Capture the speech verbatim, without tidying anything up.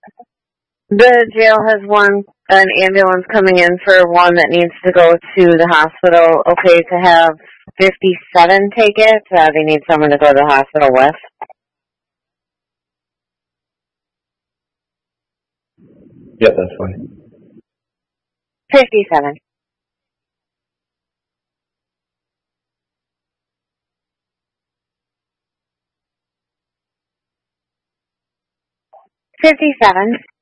The jail has one, an ambulance coming in for one that needs to go to the hospital. Okay to have fifty-seven take it. Uh, they need someone to go to the hospital with. Yep, that's fine. fifty-seven. fifty-seven.